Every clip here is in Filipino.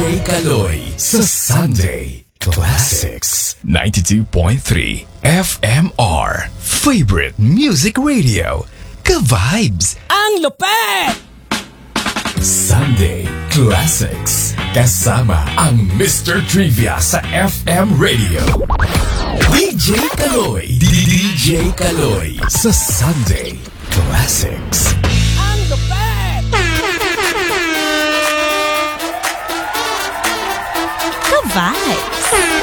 DJ Kaloy sa Sunday Classics 92.3 FMR Favorite Music Radio. Ka-vibes! Ang lupet! Sunday Classics kasama ang Mr. Trivia sa FM Radio. DJ Kaloy. DJ Kaloy sa Sunday Classics. Ang lupet! Ka-vibes!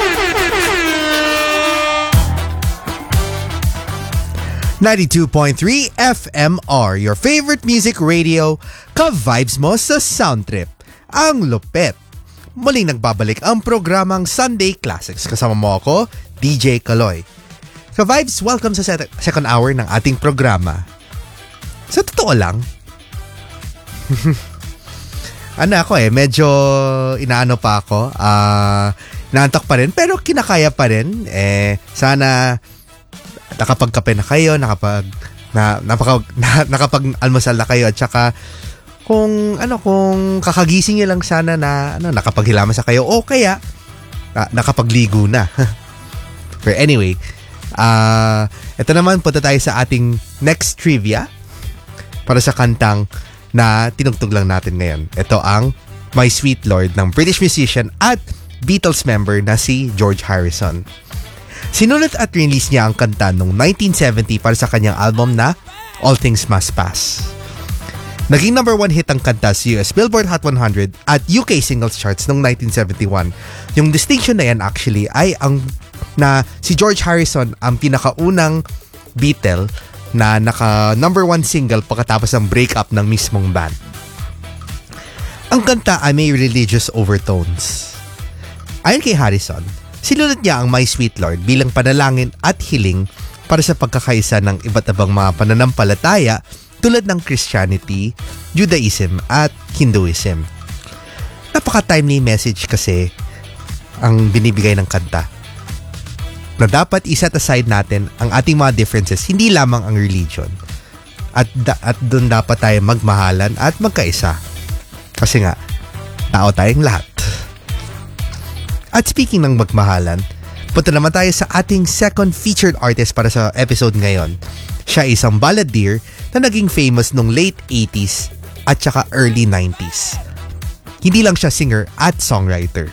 92.3 FMR, your favorite music radio, ka-vibes mo sa Soundtrip. Ang lupet. Muling nagbabalik ang programang Sunday Classics. Kasama mo ako, DJ Kaloy. Ka-vibes, welcome sa second hour ng ating programa. Sa totoo lang, medyo inaano pa ako, inaantok pa rin, pero kinakaya pa rin. Sana nakapagkape na kayo, nakapag-almusal na kayo, at saka kung kakagising niyo lang sana na nakapaghilamas na kayo o kaya nakapagligo na. But anyway, ito naman, punta tayo sa ating next trivia para sa kantang na tinugtog lang natin ngayon. Ito ang My Sweet Lord ng British musician at Beatles member na si George Harrison. Sinulat at release niya ang kanta noong 1970 para sa kanyang album na All Things Must Pass. Naging number 1 hit ang kanta sa US Billboard Hot 100 at UK Singles Charts noong 1971. Yung distinction na yan actually ay na si George Harrison ang pinakaunang Beatle na naka number 1 single pagkatapos ng breakup ng mismong band. Ang kanta ay may religious overtones. Ayon kay Harrison, sinulat niya ang My Sweet Lord bilang panalangin at hiling para sa pagkakaisa ng iba't ibang mga pananampalataya tulad ng Christianity, Judaism at Hinduism. Napaka-timely message kasi ang binibigay ng kanta. Na dapat iset aside natin ang ating mga differences, hindi lamang ang religion. At doon dapat tayo magmahalan at magkaisa. Kasi nga, tao tayong lahat. At speaking ng magmahalan, punta naman tayo sa ating second featured artist para sa episode ngayon. Siya ay isang balladeer na naging famous nung late 80s at saka early 90s. Hindi lang siya singer at songwriter.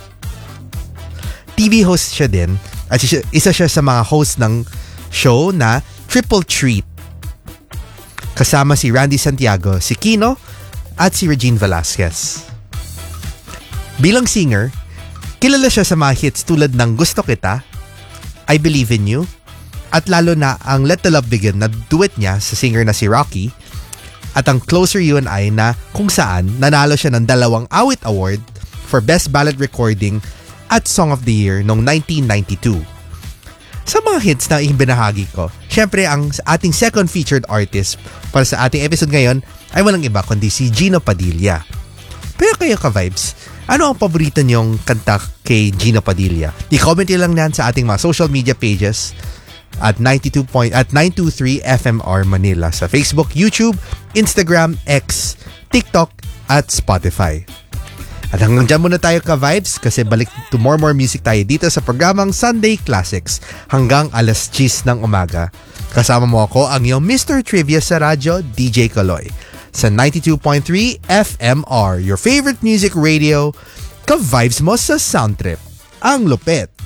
TV host siya din at isa siya sa mga host ng show na Triple Treat. Kasama si Randy Santiago, si Kino at si Regine Velasquez. Bilang singer, kilala siya sa mga hits tulad ng Gusto Kita, I Believe in You, at lalo na ang Let the Love Begin na duet niya sa singer na si Rocky, at ang Closer You and I na kung saan nanalo siya ng 2 Awit Award for Best Ballad Recording at Song of the Year noong 1992. Sa mga hits na ibinahagi ko, syempre ang ating second featured artist para sa ating episode ngayon ay walang iba kundi si Gino Padilla. Pero kayo ka-vibes, ano ang paborito niyong kanta kay Gino Padilla? I-comment nyo lang yan sa ating mga social media pages at 923 FMR Manila sa Facebook, YouTube, Instagram, X, TikTok at Spotify. At hanggang dyan muna tayo ka-vibes kasi balik to more music tayo dito sa programang Sunday Classics hanggang alas 10 ng umaga. Kasama mo ako ang iyong Mr. Trivia sa radyo, DJ Kaloy. Sa 92.3 FMR, your favorite music radio, ka-vibes mo sa Soundtrip. Ang lupet!